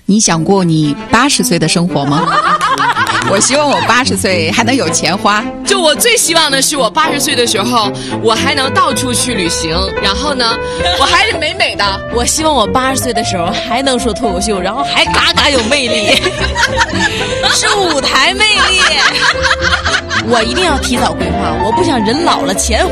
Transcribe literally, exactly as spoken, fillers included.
你想过你八十岁的生活吗？我希望我八十岁还能有钱花。 就我最希望的是，我八十岁的时候，我还能到处去旅行，然后呢，我还是美美的。 我希望我八十岁的时候还能说脱口秀，然后还嘎嘎有魅力，是舞台魅力。我一定要提早规划，我不想人老了钱